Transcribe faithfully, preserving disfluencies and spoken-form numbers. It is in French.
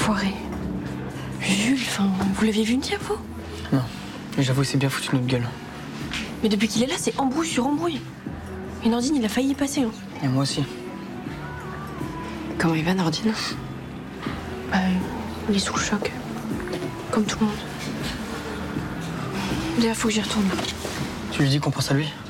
Enfoiré. Jules, enfin, vous l'aviez vu une fois, vous? Non. Mais j'avoue, c'est bien foutu notre gueule. Mais depuis qu'il est là, c'est embrouille sur embrouille. Et Nordine, il a failli y passer. Hein. Et moi aussi. Comment il va, Nordine? Bah, il est sous le choc. Comme tout le monde. D'ailleurs, faut que j'y retourne. Tu lui dis qu'on pense à lui?